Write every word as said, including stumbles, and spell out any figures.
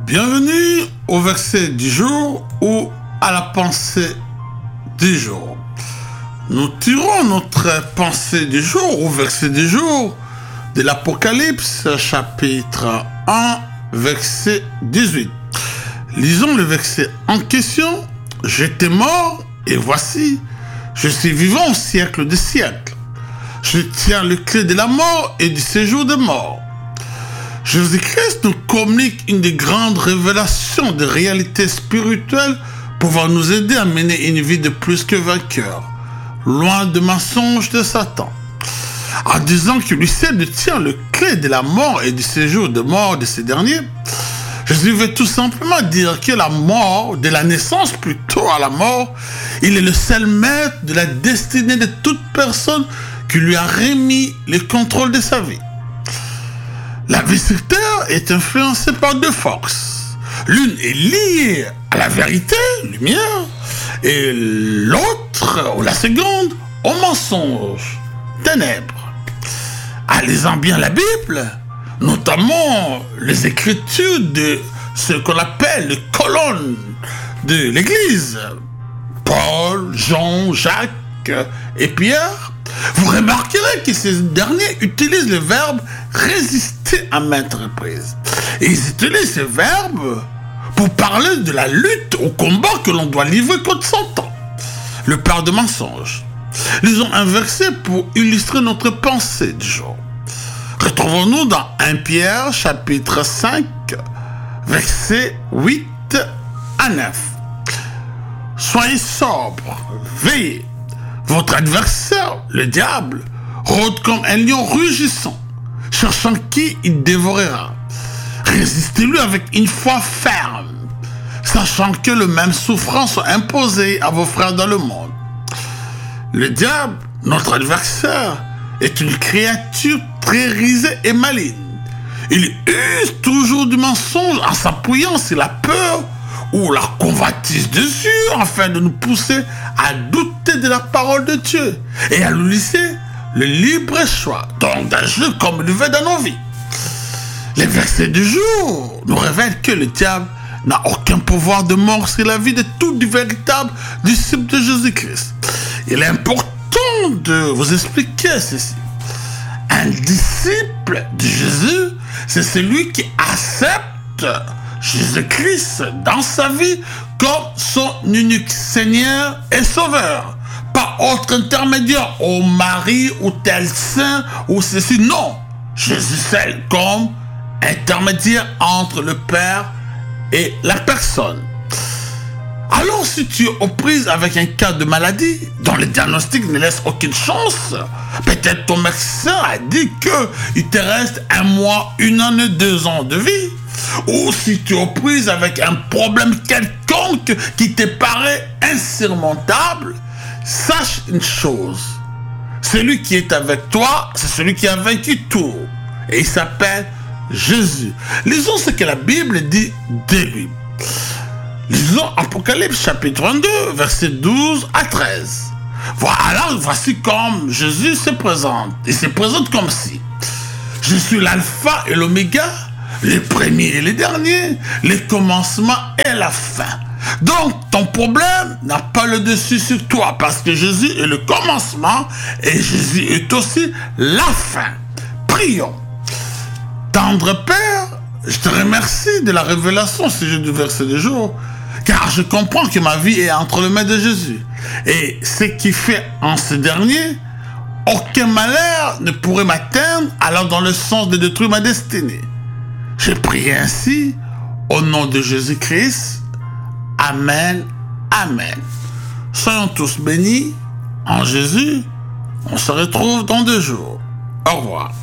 Bienvenue au verset du jour ou à la pensée du jour. Nous tirons notre pensée du jour au verset du jour de l'Apocalypse chapitre un verset dix-huit. Lisons le verset en question. J'étais mort et voici, je suis vivant au siècle des siècles. Je tiens le clé de la mort et du séjour des morts. Jésus-Christ nous communique une des grandes révélations de réalité spirituelle pouvant nous aider à mener une vie de plus que vainqueur, loin de mensonges de Satan. En disant qu'il lui sait de tenir le clé de la mort et du séjour de mort de ces derniers, Jésus veut tout simplement dire que la mort, de la naissance plutôt à la mort, il est le seul maître de la destinée de toute personne qui lui a remis le contrôle de sa vie. La vie sur terre est influencée par deux forces. L'une est liée à la vérité, lumière, et l'autre, ou la seconde, au mensonge, ténèbres. En lisant bien la Bible, notamment les écritures de ce qu'on appelle les colonnes de l'Église, Paul, Jean, Jacques et Pierre, vous remarquerez que ces derniers utilisent le verbe résister à maintes reprises. Et ils utilisent ce verbe pour parler de la lutte au combat que l'on doit livrer contre Satan, le père de mensonges. Lisons un verset pour illustrer notre pensée du jour. Retrouvons-nous dans premier Pierre chapitre cinq, versets huit à neuf. Soyez sobres, veillez. Votre adversaire, le diable, rôde comme un lion rugissant, cherchant qui il dévorera. Résistez-lui avec une foi ferme, sachant que les mêmes souffrances sont imposées à vos frères dans le monde. Le diable, notre adversaire, est une créature très risée et maligne. Il use toujours du mensonge en s'appuyant sur la peur ou la convoitise de Dieu afin de nous pousser à douter de la parole de Dieu et à nous laisser le libre choix, donc d'agir comme il veut dans nos vies. Les versets du jour nous révèlent que le diable n'a aucun pouvoir de mort sur la vie de tout véritable disciple de Jésus-Christ. Il est important de vous expliquer ceci. Un disciple de Jésus, c'est celui qui accepte Jésus-Christ dans sa vie comme son unique Seigneur et Sauveur. Pas autre intermédiaire, au mari ou tel saint ou ceci. Non, Jésus seul comme intermédiaire entre le Père et la personne. Alors si tu es aux prises avec un cas de maladie dont le diagnostic ne laisse aucune chance, peut-être ton médecin a dit qu'il te reste un mois, une année, deux ans de vie. Ou si tu es aux prises avec un problème quelconque qui te paraît insurmontable, sache une chose. Celui qui est avec toi, c'est celui qui a vaincu tout. Et il s'appelle Jésus. Lisons ce que la Bible dit de lui. Lisons Apocalypse chapitre vingt-deux, versets douze à treize. Voilà, voici comme Jésus se présente. Il se présente comme si: je suis l'alpha et l'oméga, le premier et le dernier, le commencement et la fin. Donc, ton problème n'a pas le dessus sur toi parce que Jésus est le commencement et Jésus est aussi la fin. Prions. Tendre Père, je te remercie de la révélation au sujet du verset du jour, car je comprends que ma vie est entre les mains de Jésus. Et ce qui fait en ce dernier, aucun malheur ne pourrait m'atteindre, allant dans le sens de détruire ma destinée. Je prie ainsi, au nom de Jésus-Christ. Amen, amen. Soyons tous bénis en Jésus. On se retrouve dans deux jours. Au revoir.